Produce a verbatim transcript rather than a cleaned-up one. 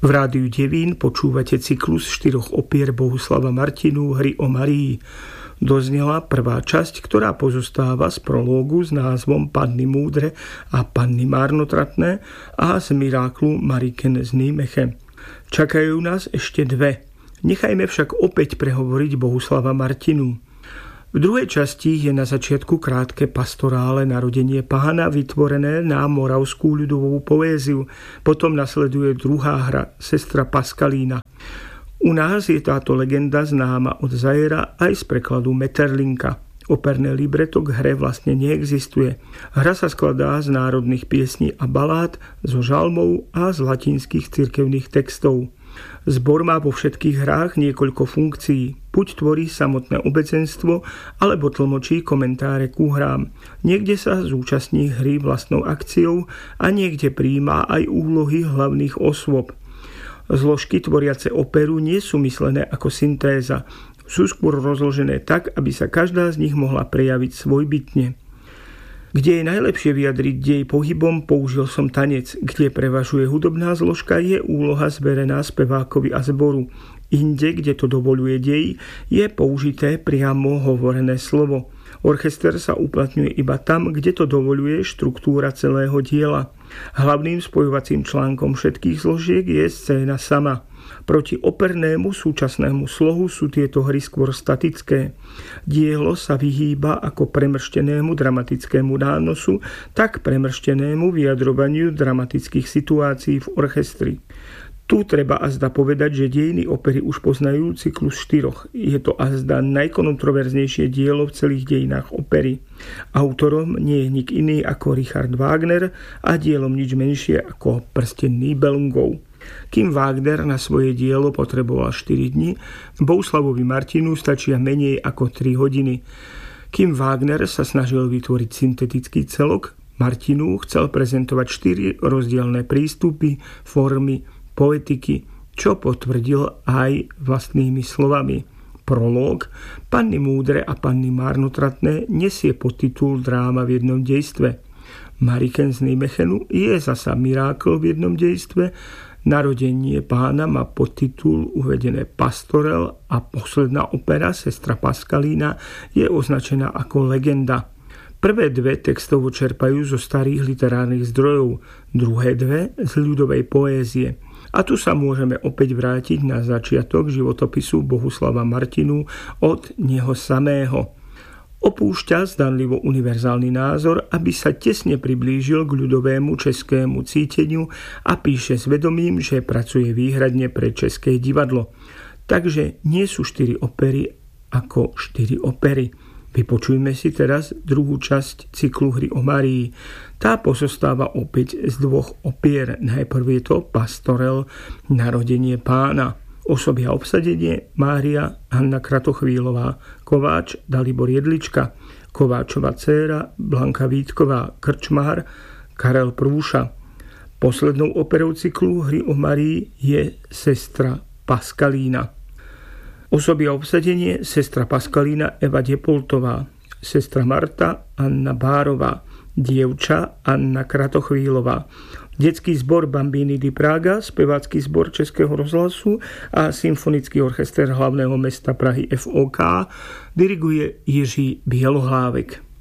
V rádiu Devín počúvate cyklus štyroch opier Bohuslava Martinu Hry o Márii. Doznela prvá časť, ktorá pozostáva z prológu s názvom Panny múdre a Panny márnotratné a z miráklu Mariken z Nijmeche. Čakajú nás ešte dve. Nechajme však opäť prehovoriť Bohuslava Martinu. V druhej časti je na začiatku krátke pastorále Narodenie Pána vytvorené na moravskú ľudovú poéziu. Potom nasleduje druhá hra Sestra Paskalína. U nás je táto legenda známa od Zajera aj z prekladu Metterlinka. Operné libreto k hre vlastne neexistuje. Hra sa skladá z národných piesní a balád, zo žalmov a z latinských cirkevných textov. Zbor má vo všetkých hrách niekoľko funkcií. Buď tvorí samotné obecenstvo, alebo tlmočí komentáre ku hrám. Niekde sa zúčastní hry vlastnou akciou a niekde prijíma aj úlohy hlavných osôb. Zložky tvoriace operu nie sú myslené ako syntéza. Sú skôr rozložené tak, aby sa každá z nich mohla prejaviť svojbytne. Kde je najlepšie vyjadriť dej pohybom, použil som tanec. Kde prevažuje hudobná zložka, je úloha zverená spevákovi a zboru. Inde, kde to dovoľuje dej, je použité priamo hovorené slovo. Orchester sa uplatňuje iba tam, kde to dovoľuje štruktúra celého diela. Hlavným spojovacím článkom všetkých zložiek je scéna sama. Proti opernému súčasnému slohu sú tieto hry skôr statické. Dielo sa vyhýba ako premrštenému dramatickému nánosu, tak premrštenému vyjadrovaniu dramatických situácií v orchestri. Tu treba azda povedať, že dejiny opery už poznajú cyklus štyroch. Je to azda najkontroverznejšie dielo v celých dejinách opery. Autorom nie je nik iný ako Richard Wagner a dielom nič menšie ako Prsten Nibelungov. Kým Wagner na svoje dielo potreboval štyri dni, Bohuslavovi Martinu stačia menej ako tri hodiny. Kým Wagner sa snažil vytvoriť syntetický celok, Martinu chcel prezentovať štyri rozdielne prístupy, formy, poetiky, čo potvrdil aj vlastnými slovami. Prológ Panny múdre a Panny márnotratné nesie podtitul Dráma v jednom dejstve. Mariken z Nijmechenu je zasa mirákl v jednom dejstve. Narodenie Pána má podtitul uvedené Pastorel a posledná opera Sestra Paskalína je označená ako legenda. Prvé dve textovo čerpajú zo starých literárnych zdrojov, druhé dve z ľudovej poézie. A tu sa môžeme opäť vrátiť na začiatok životopisu Bohuslava Martinu od neho samého. Opúšťa zdanlivo univerzálny názor, aby sa tesne priblížil k ľudovému českému cíteniu a píše s vedomím, že pracuje výhradne pre české divadlo. Takže nie sú štyri opery ako štyri opery. Vypočujme si teraz druhú časť cyklu Hry o Márii. Tá pozostáva opäť z dvoch opier. Najprv je to Pastorel Narodenie Pána. Osoby a obsadenie Mária Hanna Kratochvílová, Kováč Dalibor Jedlička, Kováčova dcéra Blanka Vítková, krčmár Karel Prúša. Poslednou operou cyklu Hry o Márii je Sestra Paskalína. Osoby a obsadenie Sestra Paskalína Eva Depoltová, Sestra Marta Anna Bárová, Dievča Anna Kratochvílová, Detský zbor Bambini di Praga, Spevácky zbor Českého rozhlasu a Symfonický orchester hlavného mesta Prahy ef ó ká diriguje Jiří Bielohlávek.